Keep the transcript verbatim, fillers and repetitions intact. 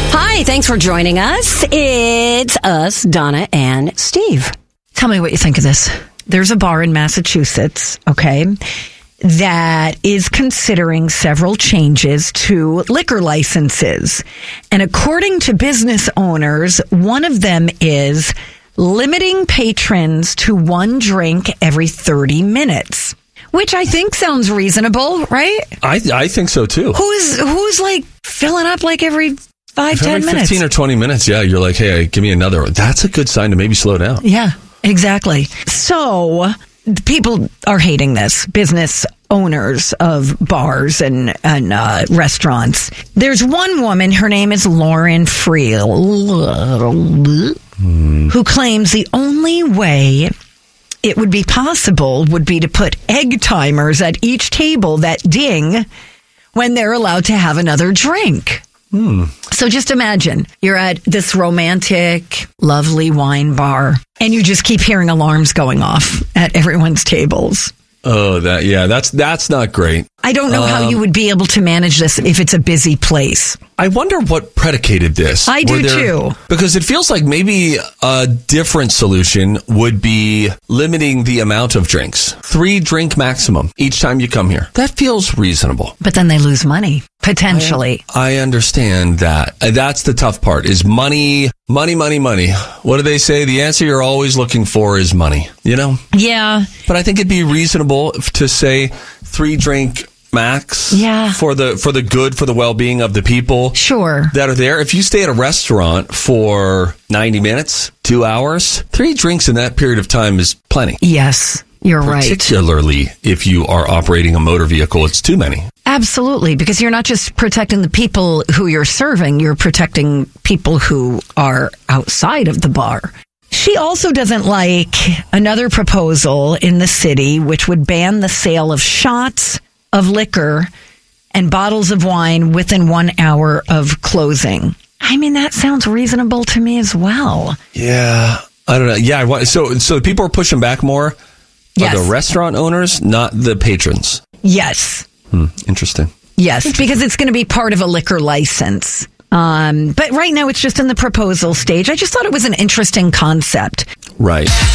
Hi, thanks for joining us. It's us, Donna and Steve. Tell me what you think of this. There's a bar in Massachusetts, okay, that is considering several changes to liquor licenses. And according to business owners, one of them is limiting patrons to one drink every thirty minutes. Which I think sounds reasonable, right? I I think so too. Who's who's like filling up like every five, if ten every minutes? fifteen or twenty minutes, yeah, you're like, hey, give me another. That's a good sign to maybe slow down. Yeah, exactly. So people are hating this. Business owners of bars and, and uh, restaurants. There's one woman, her name is Lauren Friel, hmm. who claims the only way it would be possible would be to put egg timers at each table that ding when they're allowed to have another drink. Hmm. So just imagine you're at this romantic, lovely wine bar and you just keep hearing alarms going off at everyone's tables. Oh, that yeah, that's that's not great. I don't know um, how you would be able to manage this if it's a busy place. I wonder what predicated this. I do there, too. Because it feels like maybe a different solution would be limiting the amount of drinks. Three drink maximum each time you come here. That feels reasonable. But then they lose money, potentially. I, I understand that. That's the tough part, is money, money, money, money. What do they say? The answer you're always looking for is money, you know? Yeah. But I think it'd be reasonable to say three drink max yeah. for the for the good, for the well-being of the people sure. that are there. If you stay at a restaurant for ninety minutes, two hours, three drinks in that period of time is plenty. Yes, you're right. Particularly if you are operating a motor vehicle, it's too many. Absolutely, because you're not just protecting the people who you're serving, you're protecting people who are outside of the bar. She also doesn't like another proposal in the city which would ban the sale of shots of liquor and bottles of wine within one hour of closing. I mean, that sounds reasonable to me as well. Yeah, I don't know. Yeah, so so the people are pushing back more yes. are the restaurant owners, not the patrons. Yes. Hmm, interesting. Yes, because it's going to be part of a liquor license. Um, but right now it's just in the proposal stage. I just thought it was an interesting concept. Right.